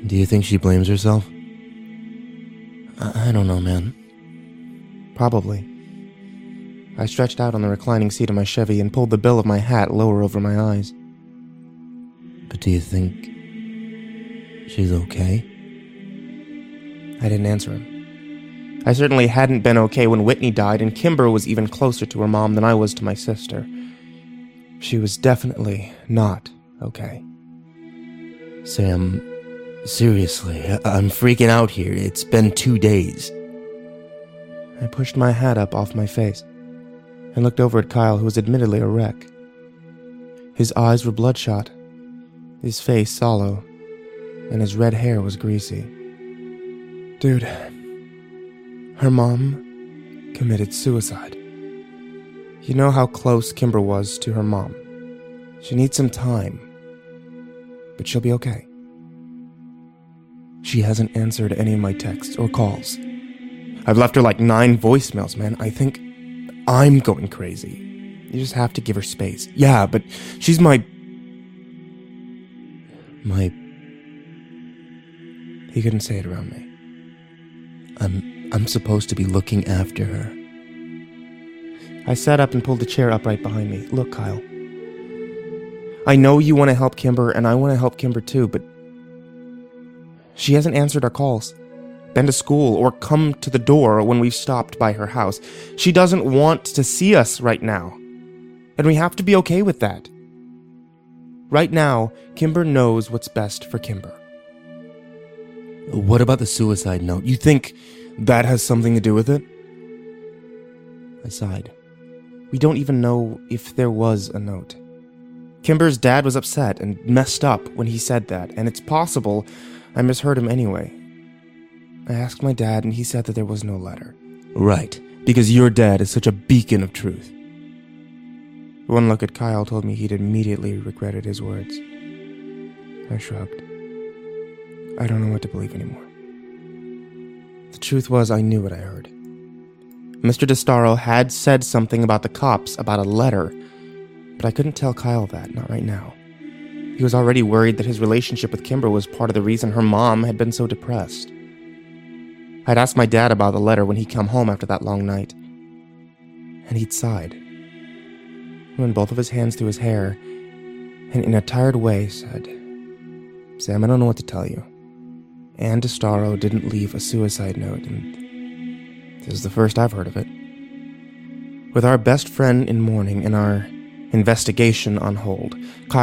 Do you think she blames herself? I don't know, man. Probably. I stretched out on the reclining seat of my Chevy and pulled the bill of my hat lower over my eyes. But do you think she's okay? I didn't answer him. I certainly hadn't been okay when Whitney died, and Kimber was even closer to her mom than I was to my sister. She was definitely not okay. Sam, seriously, I'm freaking out here. It's been 2 days. I pushed my hat up off my face and looked over at Kyle, who was admittedly a wreck. His eyes were bloodshot, his face sallow, and his red hair was greasy. Dude, her mom committed suicide. You know how close Kimber was to her mom. She needs some time, but she'll be okay. She hasn't answered any of my texts or calls. I've left her like 9 voicemails, man. I think I'm going crazy. You just have to give her space. Yeah, but she's my... He couldn't say it around me. I'm supposed to be looking after her. I sat up and pulled the chair up right behind me. Look, Kyle. I know you want to help Kimber, and I want to help Kimber too, but she hasn't answered our calls, been to school, or come to the door when we've stopped by her house. She doesn't want to see us right now, and we have to be okay with that. Right now, Kimber knows what's best for Kimber. What about the suicide note? You think that has something to do with it? I sighed. We don't even know if there was a note. Kimber's dad was upset and messed up when he said that, and it's possible I misheard him anyway. I asked my dad, and he said that there was no letter. Right. Because your dad is such a beacon of truth. One look at Kyle told me he'd immediately regretted his words. I shrugged. I don't know what to believe anymore. The truth was, I knew what I heard. Mr. DeStaro had said something about the cops, about a letter, but I couldn't tell Kyle that, not right now. He was already worried that his relationship with Kimber was part of the reason her mom had been so depressed. I'd asked my dad about the letter when he'd come home after that long night, and he'd sighed. He ran both of his hands through his hair, and in a tired way said, Sam, I don't know what to tell you. Ann DeStaro didn't leave a suicide note, and this is the first I've heard of it. With our best friend in mourning and our investigation on hold,